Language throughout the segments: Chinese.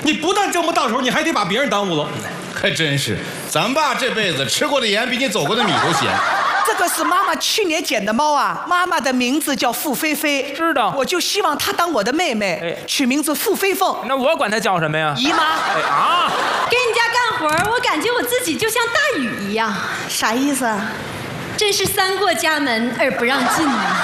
你不但挣不到手，你还得把别人耽误了。 还真是，咱爸这辈子吃过的盐比你走过的米都咸。 这个是妈妈去年捡的猫啊，妈妈的名字叫付菲菲， 知道。 我就希望她当我的妹妹，取名字付飞凤。 那我管她叫什么呀？ 姨妈。 给你家干活，我感觉我自己就像大禹一样。 啥意思啊？ 真是三过家门而不让进啊！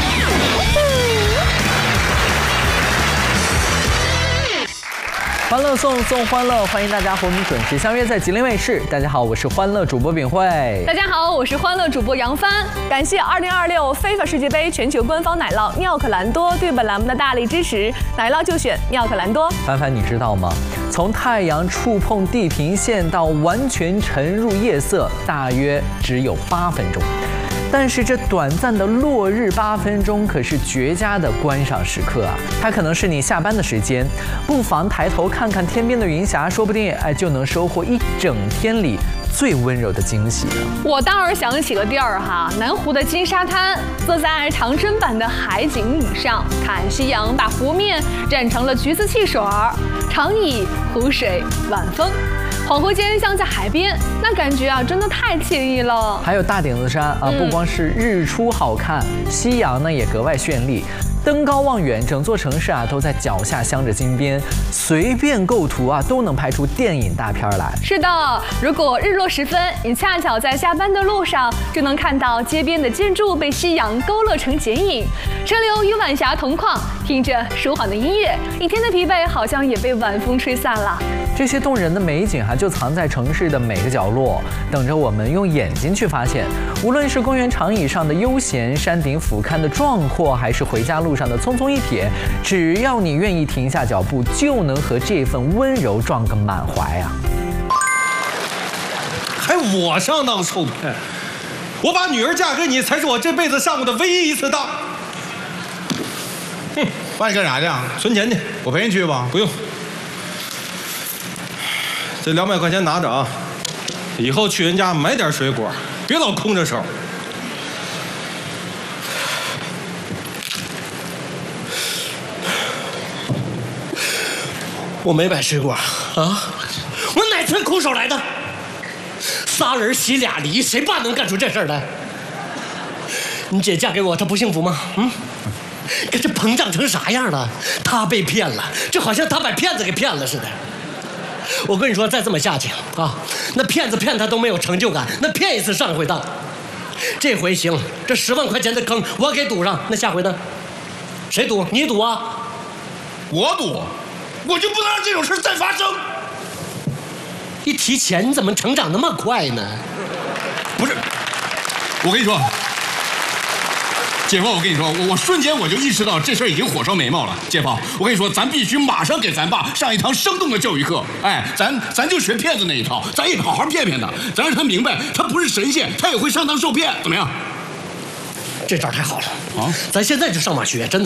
欢乐颂送欢乐，欢迎大家和我们准时相约在吉林卫视。大家好，我是欢乐主播秉慧。 大家好，我是欢乐主播杨帆。感谢2026非法世界杯全球官方奶酪妙可蓝多对本栏目的大力支持，奶酪就选妙可蓝多。 凡凡，你知道吗？从太阳触碰地平线到完全沉入夜色，大约只有8分钟。但是这短暂的落日8分钟可是绝佳的观赏时刻啊！它可能是你下班的时间，不妨抬头看看天边的云霞，说不定就能收获一整天里最温柔的惊喜呢。 我当然想起个地儿哈，南湖的金沙滩，坐在长身版的海景椅上，看夕阳把湖面染成了橘子汽水儿，长椅、湖水、晚风。恍惚间像在海边，那感觉啊，真的太惬意了。 还有大顶子山啊，不光是日出好看，夕阳呢也格外绚丽。登高望远，整座城市啊都在脚下镶着金边，随便构图啊都能拍出电影大片来。 是的，如果日落时分，你恰巧在下班的路上，就能看到街边的建筑被夕阳勾勒成剪影，车流与晚霞同框，听着舒缓的音乐，一天的疲惫好像也被晚风吹散了。 这些动人的美景就藏在城市的每个角落，等着我们用眼睛去发现。无论是公园长椅上的悠闲，山顶俯瞰的壮阔，还是回家路上的匆匆一瞥，只要你愿意停下脚步，就能和这份温柔撞个满怀啊！ 还我上当受骗？我把女儿嫁给你，才是我这辈子上过的唯一一次当。 哼，爸，你干啥去啊？ 存钱去。 我陪你去吧。 不用。这200块钱拿着啊，以后去人家买点水果，别老空着手。 我没买水果啊，我哪存空手来的？3人洗俩梨，谁爸能干出这事儿来？你姐嫁给我，她不幸福吗？可这膨胀成啥样了？她被骗了，就好像她把骗子给骗了似的。我跟你说，再这么下去啊，那骗子骗他都没有成就感，那骗一次上一回当。这回行，这10万块钱的坑我给堵上，那下回呢？谁赌？你赌啊？ 我赌，我就不能让这种事再发生。 一提钱，你怎么成长那么快呢？ 不是，我跟你说。姐夫，我跟你说，我瞬间我就意识到这事儿已经火烧眉毛了。姐夫，我跟你说，咱必须马上给咱爸上一堂生动的教育课。咱就学骗子那一套，咱也好好骗骗他，咱让他明白，他不是神仙，他也会上当受骗，怎么样？ 这招太好了啊！咱现在就上网学，真的。